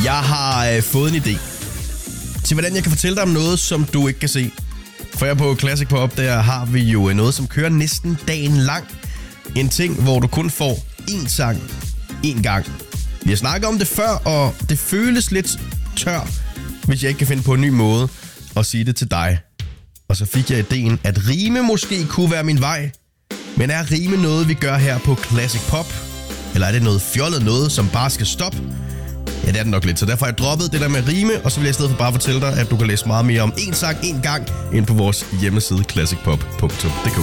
Jeg har fået en idé til, hvordan jeg kan fortælle dig om noget, som du ikke kan se. For her på Classic Pop, der har vi jo noget, som kører næsten dagen lang. En ting, hvor du kun får én sang én gang. Vi har snakket om det før, og det føles lidt tør, hvis jeg ikke kan finde på en ny måde at sige det til dig. Og så fik jeg ideen, at rime måske kunne være min vej. Men er rime noget, vi gør her på Classic Pop? Eller er det noget fjollet noget, som bare skal stoppe? Ja, det er det nok lidt. Så derfor har jeg droppet det der med rime, og så vil jeg i stedet for bare fortælle dig, at du kan læse meget mere om én sang én gang ind på vores hjemmeside classicpop.dk.